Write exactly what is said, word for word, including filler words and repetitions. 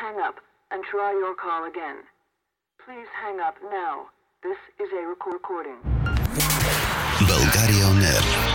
hang up and try your call again. Please hang up now. This is a recording. Bulgaria On Air.